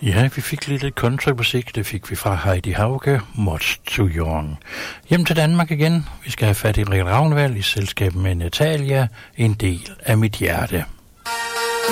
Ja, vi fik lidt countrymusik. Det fik vi fra Heidi Hauge, Much Too Young. Hjem til Danmark igen. Vi skal have fat i Rikke Ravnvald i selskab med Natalia, en del af mit hjerte.